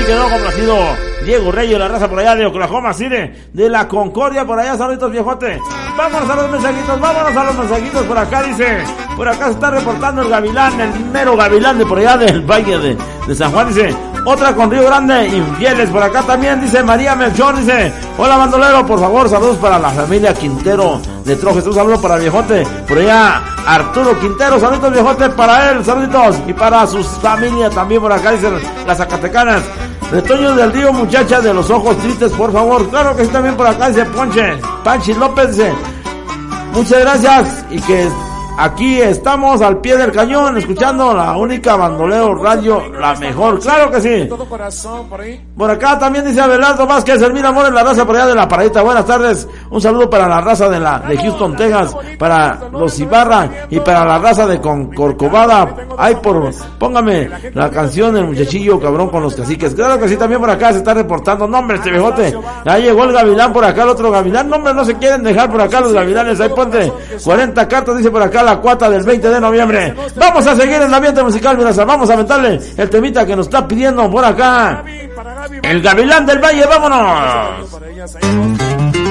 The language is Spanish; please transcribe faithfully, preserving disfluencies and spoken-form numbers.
quedó complacido Diego Reyes, la raza por allá de Oklahoma City, de la Concordia, por allá, saluditos viejote. Vámonos a los mensajitos, vámonos a los mensajitos. Por acá dice, por acá se está reportando el Gavilán, el mero Gavilán de por allá del Valle de, de San Juan, dice, otra con Río Grande, infieles. Por acá también dice María Melchor, dice, hola bandolero, por favor, saludos para la familia Quintero de Trojes, un saludo para el viejote, por allá Arturo Quintero, saluditos viejote para él, saluditos, y para sus familias también por acá, dicen las Zacatecanas. Retoño del Río, muchacha de los ojos tristes, por favor. Claro que sí, también por acá dice Ponche, Panchi López, dice, muchas gracias, y que aquí estamos al pie del cañón, escuchando la única bandolero radio, la mejor, claro que sí. Por acá también dice Abelardo Vázquez, Elvira Amores, la raza por allá de la Paradita, buenas tardes, un saludo para la raza de la de Houston, Texas, para los Ibarra y para la raza de Con Corcovada. Ay, por, póngame la canción del muchachillo cabrón con los caciques, claro que sí, también por acá se está reportando, nombre este viejote, ya llegó el Gavilán por acá, el otro Gavilán, nombre, no se quieren dejar por acá los Gavilanes, ahí ponte cuarenta cartas, dice por acá la cuata del veinte de noviembre. Vamos a seguir en el ambiente musical, mira, vamos a aventarle el temita que nos está pidiendo por acá el Gavilán del Valle, vámonos.